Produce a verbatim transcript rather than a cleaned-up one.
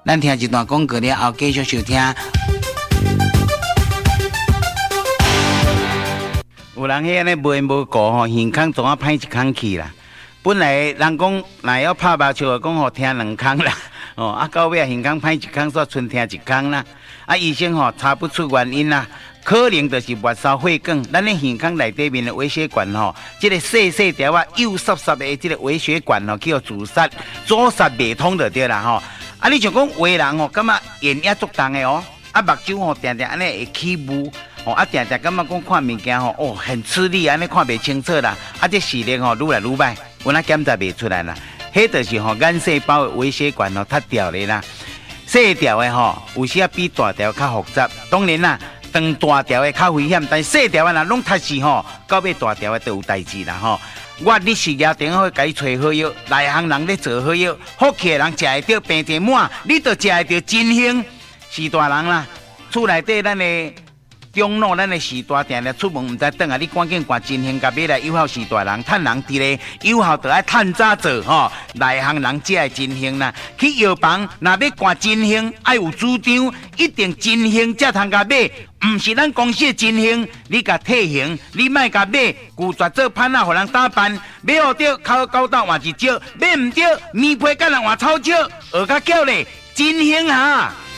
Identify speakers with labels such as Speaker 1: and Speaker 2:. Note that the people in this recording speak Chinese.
Speaker 1: 咱听一段广告了后，继续收听。有人迄安尼卖无顾吼，耳孔总啊歹一空去啦。本来人讲若要拍麻将，讲吼听两空啦，哦啊到尾耳孔歹一空，煞剩听一空啦。啊医生吼查不出原因啦，可能就是末梢血管，咱的耳孔内底面的微血管吼，即、这个细细条啊幼湿湿的即个微血管吼，叫阻塞，阻塞未通就对啦吼。啊你像讲有的人吼，感觉眼压足重的哦，啊目睭吼定定安尼会起雾。哦，啊，定定感觉讲看物件吼，哦，很吃力，安尼看袂清楚啦。啊，这视力吼愈来愈歹，有哪检查袂出来啦。迄就是吼眼细胞的微血管吼塌掉咧啦。细条的吼，有时啊比大条较复杂。当然啦，长大条的较危险，但细条的若拢塌死吼，到尾大条的都有代志啦吼。我你事业顶好，甲伊找好药，内行人咧做好药，福气的人食会着，病得满，你就食会着真兴。是大人啦，厝内底咱的。中路咱的时大定定出门唔知转啊！你赶紧挂真兴甲买来有效时大人趁人伫咧，有效就爱趁早做吼。内行人才会真兴啦。去药房若要挂真兴，爱有主张，一定真兴才通甲买，唔是咱公司的真兴。你甲退行，你莫甲买，拒绝做歹仔，互人打扮。买好着口高到换一招，买唔着面皮甲人换草招，学甲叫咧真兴哈。